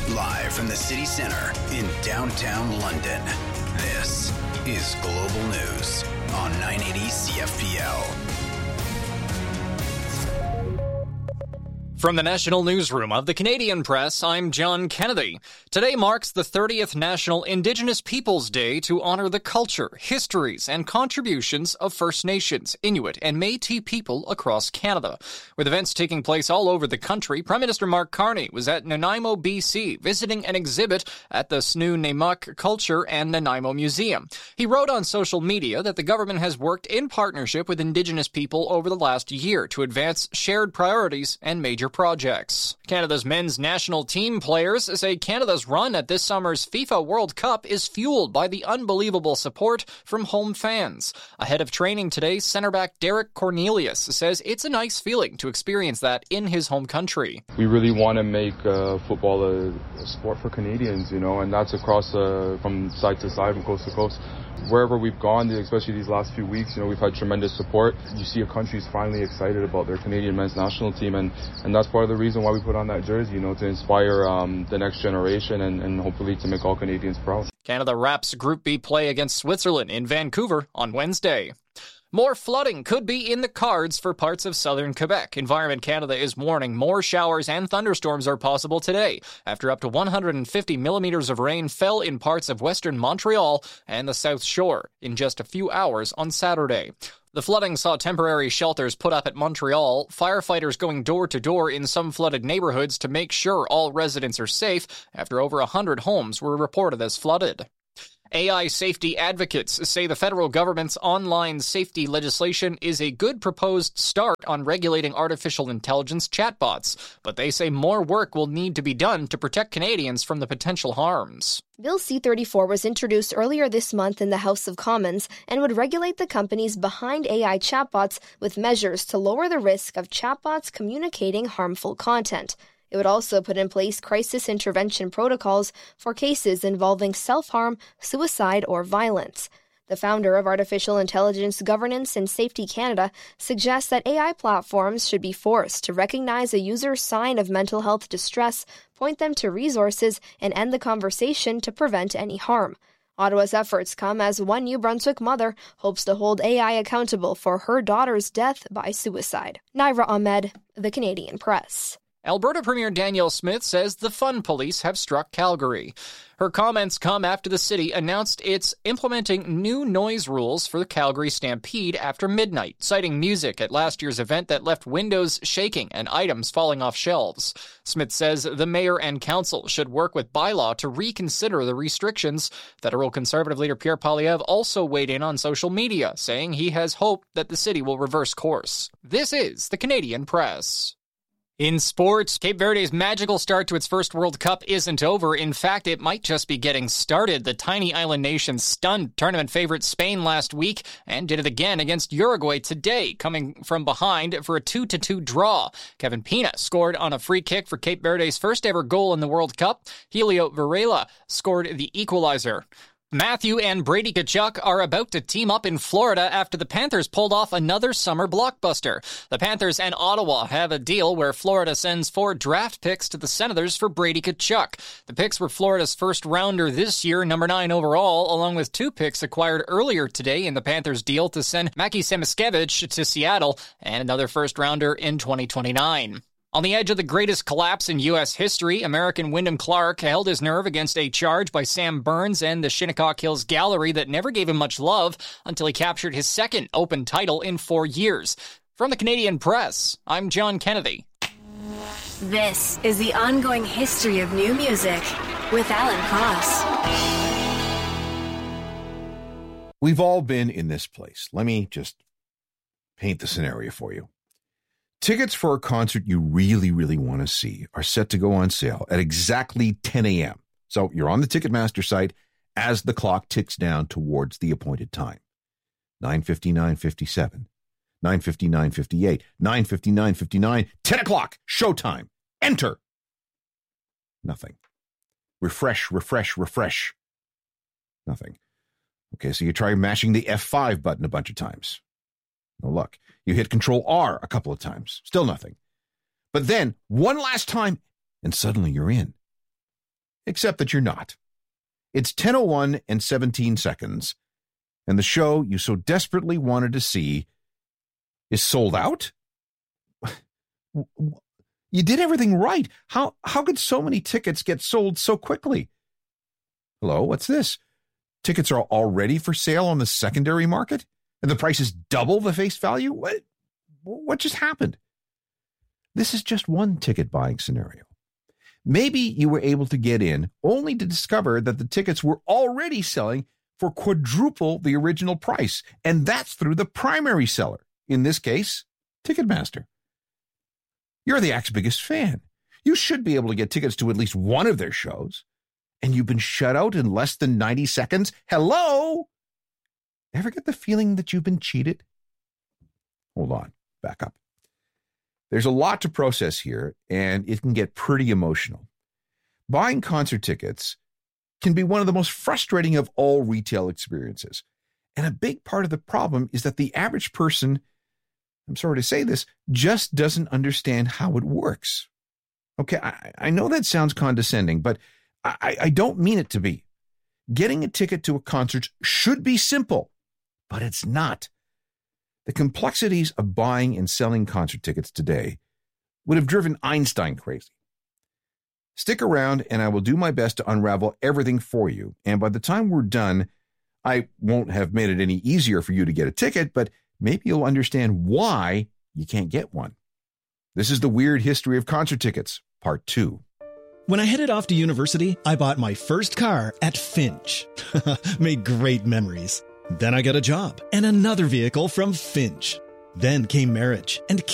Live from the city centre in downtown London, this is Global News on 980 CFPL. From the National Newsroom of the Canadian Press, I'm John Kennedy. Today marks the 30th National Indigenous Peoples Day to honor the culture, histories, and contributions of First Nations, Inuit, and Métis people across Canada. With events taking place all over the country, Prime Minister Mark Carney was at Nanaimo, BC, visiting an exhibit at the Snuneymuxw Culture and Nanaimo Museum. He wrote on social media that the government has worked in partnership with Indigenous people over the last year to advance shared priorities and major projects. Canada's men's national team players say Canada's run at this summer's FIFA World Cup is fueled by the unbelievable support from home fans. Ahead of training today, centre-back Derek Cornelius says it's a nice feeling to experience that in his home country. We really want to make football a sport for Canadians, and that's across from side to side, from coast to coast. Wherever we've gone, especially these last few weeks, we've had tremendous support. You see a country's finally excited about their Canadian men's national team, and that's part of the reason why we put on that jersey, to inspire the next generation and hopefully to make all Canadians proud. Canada wraps Group B play against Switzerland in Vancouver on Wednesday. More flooding could be in the cards for parts of southern Quebec. Environment Canada is warning more showers and thunderstorms are possible today, after up to 150 millimeters of rain fell in parts of western Montreal and the South Shore in just a few hours on Saturday. The flooding saw temporary shelters put up at Montreal, firefighters going door to door in some flooded neighborhoods to make sure all residents are safe after over 100 homes were reported as flooded. AI safety advocates say the federal government's online safety legislation is a good proposed start on regulating artificial intelligence chatbots, but they say more work will need to be done to protect Canadians from the potential harms. Bill C-34 was introduced earlier this month in the House of Commons and would regulate the companies behind AI chatbots with measures to lower the risk of chatbots communicating harmful content. It would also put in place crisis intervention protocols for cases involving self-harm, suicide, or violence. The founder of Artificial Intelligence Governance and Safety Canada suggests that AI platforms should be forced to recognize a user's sign of mental health distress, point them to resources, and end the conversation to prevent any harm. Ottawa's efforts come as one New Brunswick mother hopes to hold AI accountable for her daughter's death by suicide. Naira Ahmed, The Canadian Press. Alberta Premier Danielle Smith says the Fun Police have struck Calgary. Her comments come after the city announced it's implementing new noise rules for the Calgary Stampede after midnight, citing music at last year's event that left windows shaking and items falling off shelves. Smith says the mayor and council should work with bylaw to reconsider the restrictions. Federal Conservative leader Pierre Poilievre also weighed in on social media, saying he has hope that the city will reverse course. This is the Canadian Press. In sports, Cape Verde's magical start to its first World Cup isn't over. In fact, it might just be getting started. The tiny island nation stunned tournament favorite Spain last week and did it again against Uruguay today, coming from behind for a 2-2 draw. Kevin Pina scored on a free kick for Cape Verde's first ever goal in the World Cup. Helio Varela scored the equalizer. Matthew and Brady Tkachuk are about to team up in Florida after the Panthers pulled off another summer blockbuster. The Panthers and Ottawa have a deal where Florida sends 4 draft picks to the Senators for Brady Tkachuk. The picks were Florida's first rounder this year, number 9 overall, along with 2 picks acquired earlier today in the Panthers' deal to send Mackie Samoskevich to Seattle and another first rounder in 2029. On the edge of the greatest collapse in U.S. history, American Wyndham Clark held his nerve against a charge by Sam Burns and the Shinnecock Hills Gallery that never gave him much love until he captured his second Open title in 4 years. From the Canadian Press, I'm John Kennedy. This is the ongoing history of new music with Alan Cross. We've all been in this place. Let me just paint the scenario for you. Tickets for a concert you really, really want to see are set to go on sale at exactly 10 a.m. So you're on the Ticketmaster site as the clock ticks down towards the appointed time. 9:50, 9:57, 9:50, 9:58, 9:50, 9:59, 10 o'clock, showtime. Enter. Nothing. Refresh, refresh, refresh. Nothing. Okay, so you try mashing the F5 button a bunch of times. No luck. You hit Control R a couple of times. Still nothing. But then, one last time, and suddenly you're in. except that you're not. It's 10:01 and 17 seconds, and the show you so desperately wanted to see is sold out? You did everything right. How could so many tickets get sold so quickly? Hello, what's this? Tickets are already for sale on the secondary market, and the price is double the face value? What just happened? This is just one ticket buying scenario. Maybe you were able to get in only to discover that the tickets were already selling for quadruple the original price, and that's through the primary seller, in this case, Ticketmaster. You're the Act's biggest fan. You should be able to get tickets to at least one of their shows, and you've been shut out in less than 90 seconds? Hello? Ever get the feeling that you've been cheated? Hold on, back up. There's a lot to process here, and it can get pretty emotional. Buying concert tickets can be one of the most frustrating of all retail experiences. And a big part of the problem is that the average person, I'm sorry to say this, just doesn't understand how it works. Okay, I know that sounds condescending, but I don't mean it to be. Getting a ticket to a concert should be simple, but it's not. The complexities of buying and selling concert tickets today would have driven Einstein crazy. Stick around and I will do my best to unravel everything for you. And by the time we're done, I won't have made it any easier for you to get a ticket, but maybe you'll understand why you can't get one. This is the Weird History of Concert Tickets, Part 2. When I headed off to university, I bought my first car at Finch. Made great memories. Then I got a job and another vehicle from Finch. Then came marriage and